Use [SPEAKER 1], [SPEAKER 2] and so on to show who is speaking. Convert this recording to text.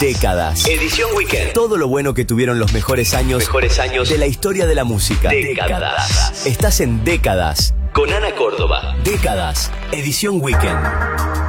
[SPEAKER 1] Décadas.
[SPEAKER 2] Edición Weekend.
[SPEAKER 1] Todo lo bueno que tuvieron los mejores años de la historia de la música.
[SPEAKER 2] Décadas.
[SPEAKER 1] Estás en Décadas.
[SPEAKER 2] Con Ana Córdoba.
[SPEAKER 1] Décadas. Edición Weekend.